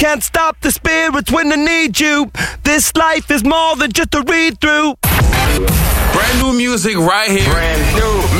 can't stop the spirits when they need you. This life is more than just a read-through. Brand new music right here. Brand new.